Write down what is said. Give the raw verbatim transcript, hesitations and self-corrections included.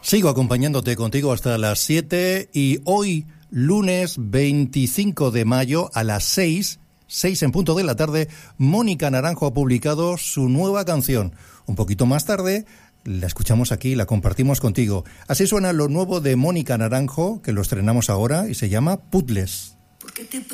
Sigo acompañándote contigo hasta las siete y hoy, lunes veinticinco de mayo, a las seis, seis en punto de la tarde, Mónica Naranjo ha publicado su nueva canción. Un poquito más tarde la escuchamos aquí, la compartimos contigo. Así suena lo nuevo de Mónica Naranjo, que lo estrenamos ahora y se llama Puzzles.